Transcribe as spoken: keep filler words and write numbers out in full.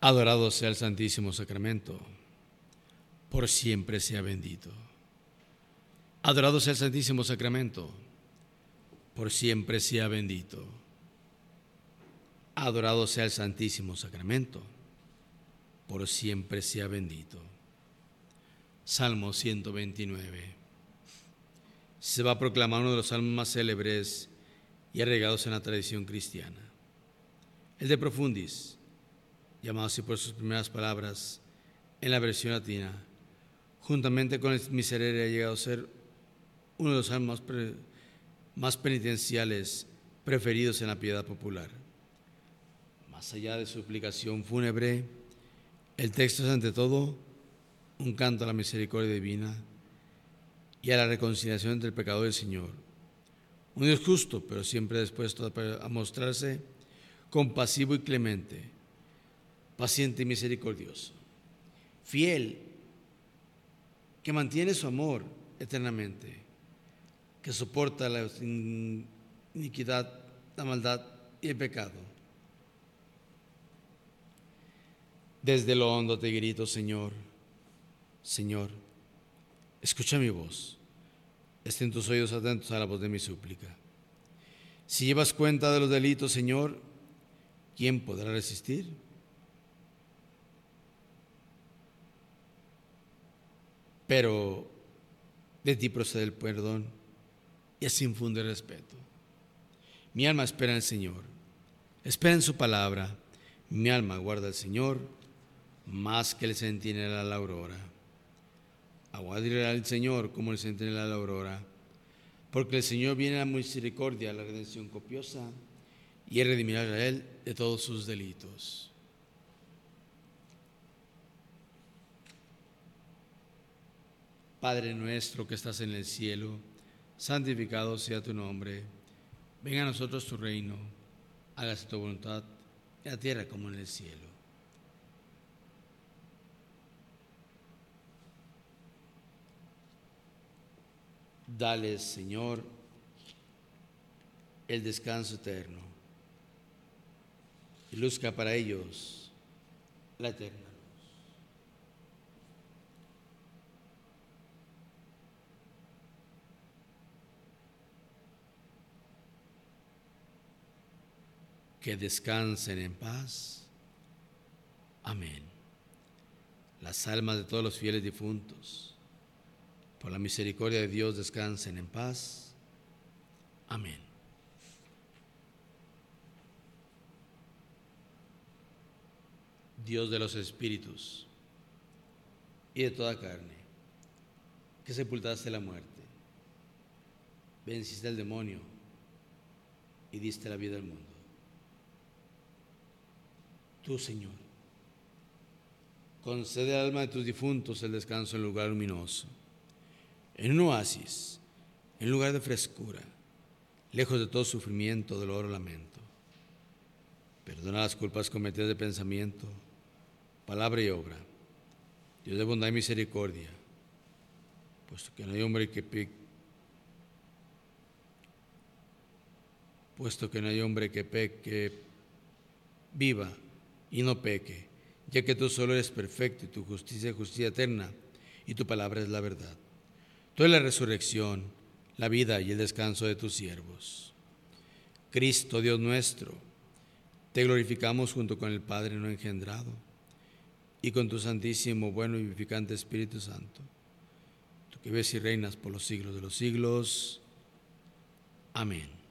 Adorado sea el Santísimo Sacramento, por siempre sea bendito. Adorado sea el Santísimo Sacramento, por siempre sea bendito. Adorado sea el Santísimo Sacramento, por siempre sea bendito. Salmo ciento veintinueve. Se va a proclamar uno de los salmos más célebres y arraigados en la tradición cristiana. El de Profundis, llamado así por sus primeras palabras en la versión latina, juntamente con el Miserere ha llegado a ser uno de los salmos pre, más penitenciales preferidos en la piedad popular. Más allá de su suplicación fúnebre, el texto es ante todo un canto a la misericordia divina y a la reconciliación entre el pecador y el Señor. Un Dios justo, pero siempre dispuesto a mostrarse compasivo y clemente, paciente y misericordioso, fiel, que mantiene su amor eternamente, que soporta la iniquidad, la maldad y el pecado. Desde lo hondo te grito, Señor, Señor, escucha mi voz, estén tus oídos atentos a la voz de mi súplica. Si llevas cuenta de los delitos, Señor, ¿quién podrá resistir? Pero de ti procede el perdón y así infunde respeto. Mi alma espera en el Señor, espera en su palabra. Mi alma guarda al Señor más que el centinela a la aurora. Aguardará al Señor como el centinela a la aurora, porque el Señor viene a la misericordia, a la redención copiosa, y Él redimirá a Israel de todos sus delitos. Padre nuestro que estás en el cielo, santificado sea tu nombre. Venga a nosotros tu reino, hágase tu voluntad, en la tierra como en el cielo. Dale, Señor, el descanso eterno y luzca para ellos la eterna luz. Que descansen en paz. Amén. Las almas de todos los fieles difuntos, por la misericordia de Dios, descansen en paz. Amén. Dios de los espíritus y de toda carne, que sepultaste la muerte, venciste al demonio y diste la vida al mundo. Tú, Señor, concede al alma de tus difuntos el descanso en lugar luminoso, en un oasis, en lugar de frescura, lejos de todo sufrimiento, dolor o lamento. Perdona las culpas cometidas de pensamiento, palabra y obra. Dios de bondad y misericordia, puesto que no hay hombre que peque, puesto que no hay hombre que peque, viva y no peque, ya que tú solo eres perfecto y tu justicia es justicia eterna y tu palabra es la verdad. Tú eres la resurrección, la vida y el descanso de tus siervos. Cristo, Dios nuestro, te glorificamos junto con el Padre no engendrado y con tu santísimo, bueno y vivificante Espíritu Santo, tú que vives y reinas por los siglos de los siglos. Amén.